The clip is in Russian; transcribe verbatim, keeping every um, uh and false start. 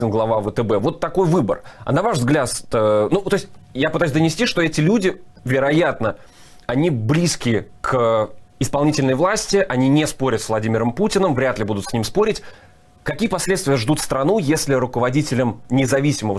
глава ВТБ. Вот такой выбор. А на ваш взгляд, ну, то есть я пытаюсь донести, что эти люди, вероятно, они близки к исполнительной власти, они не спорят с Владимиром Путиным, вряд ли будут с ним спорить. Какие последствия ждут страну, если руководителем независимого